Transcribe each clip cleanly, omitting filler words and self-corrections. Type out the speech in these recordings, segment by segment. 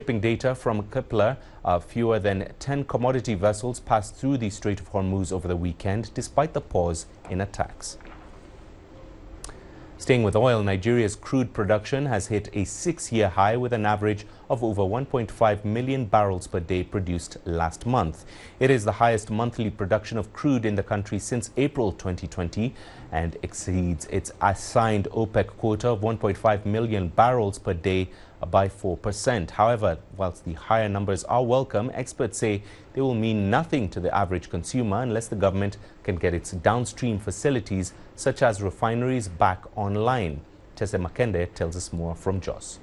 Shipping data from Kepler, fewer than 10 commodity vessels passed through the Strait of Hormuz over the weekend, despite the pause in attacks. Staying with oil, Nigeria's crude production has hit a 6-year high with an average of over 1.5 million barrels per day produced last month. It is the highest monthly production of crude in the country since April 2020 and exceeds its assigned OPEC quota of 1.5 million barrels per day by 4%. However, whilst the higher numbers are welcome, experts say they will mean nothing to the average consumer unless the government can get its downstream facilities, such as refineries, back online. Tese Makende tells us more from Jos.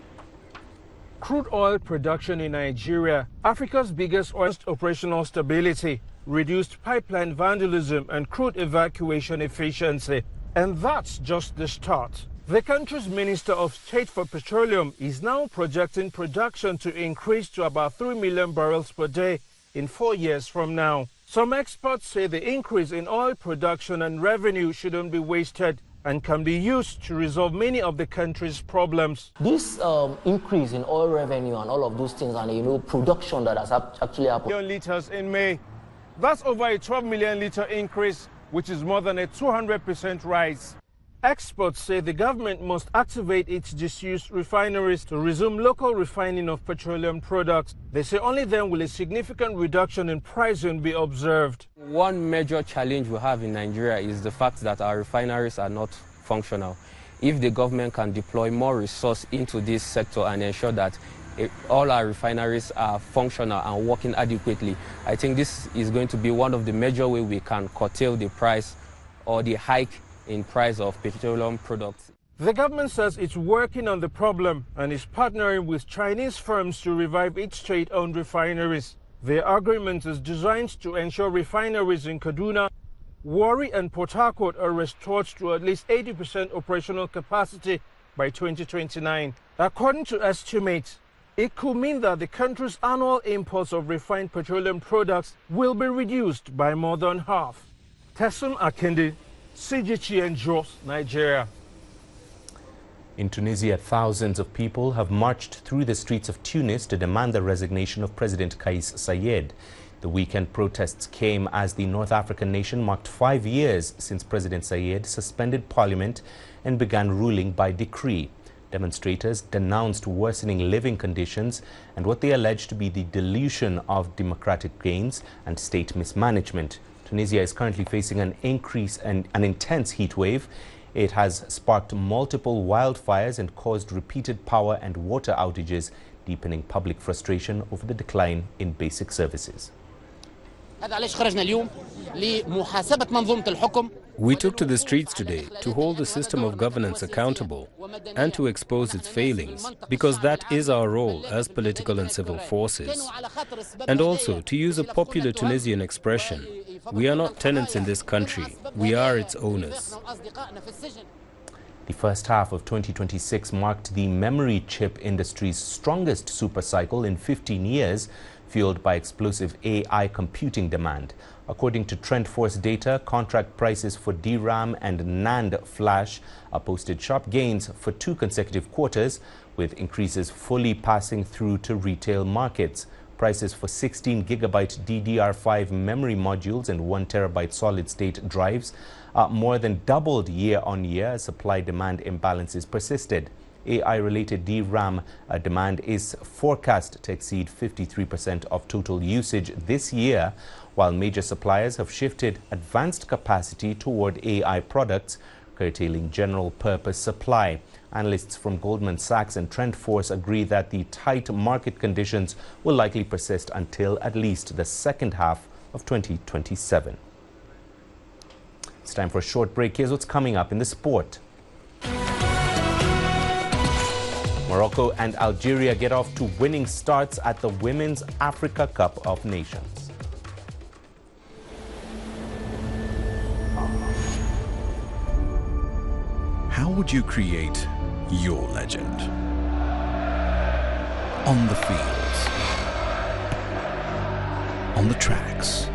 Crude oil production in Nigeria, Africa's biggest oil operational stability, reduced pipeline vandalism and crude evacuation efficiency. And that's just the start. The country's Minister of State for Petroleum is now projecting production to increase to about 3 million barrels per day in 4 years from now. Some experts say the increase in oil production and revenue shouldn't be wasted and can be used to resolve many of the country's problems. This increase in oil revenue and all of those things and, production that has actually happened. Million liters in May. That's over a 12 million litre increase, which is more than a 200% rise. Experts say the government must activate its disused refineries to resume local refining of petroleum products. They say only then will a significant reduction in pricing be observed. One major challenge we have in Nigeria is the fact that our refineries are not functional. If the government can deploy more resource into this sector and ensure that all our refineries are functional and working adequately, I think this is going to be one of the major ways we can curtail the price or the hike in price of petroleum products. The government says it's working on the problem and is partnering with Chinese firms to revive its state-owned refineries. The agreement is designed to ensure refineries in Kaduna, Warri and Port Harcourt are restored to at least 80% operational capacity by 2029. According to estimates, it could mean that the country's annual imports of refined petroleum products will be reduced by more than half. Tessim Akinde, CGT and Jos, Nigeria. In Tunisia, thousands of people have marched through the streets of Tunis to demand the resignation of President Kais Saied. The weekend protests came as the North African nation marked 5 years since President Saied suspended parliament and began ruling by decree. Demonstrators denounced worsening living conditions and what they alleged to be the dilution of democratic gains and state mismanagement. Tunisia is currently facing an intense heat wave. It has sparked multiple wildfires and caused repeated power and water outages, deepening public frustration over the decline in basic services. We took to the streets today to hold the system of governance accountable and to expose its failings, because that is our role as political and civil forces. And also to use a popular Tunisian expression, we are not tenants in this country, we are its owners. The first half of 2026 marked the memory chip industry's strongest supercycle in 15 years, fueled by explosive AI computing demand. According to TrendForce data, contract prices for DRAM and NAND flash posted sharp gains for 2 consecutive quarters, with increases fully passing through to retail markets. Prices for 16 gigabyte DDR5 memory modules and 1 terabyte solid-state drives more than doubled year on year as supply-demand imbalances persisted. AI-related DRAM demand is forecast to exceed 53% of total usage this year, while major suppliers have shifted advanced capacity toward AI products, curtailing general-purpose supply. Analysts from Goldman Sachs and TrendForce agree that the tight market conditions will likely persist until at least the second half of 2027. It's time for a short break. Here's what's coming up in the sport. Morocco and Algeria get off to winning starts at the Women's Africa Cup of Nations. How would you create your legend? On the fields, on the tracks,